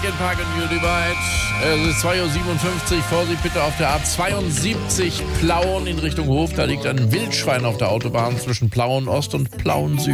Weekend Park in Jüliweit. Es ist 2:57 Uhr. Vorsicht bitte auf der A72 Plauen in Richtung Hof. Da liegt ein Wildschwein auf der Autobahn zwischen Plauen Ost und Plauen Süd.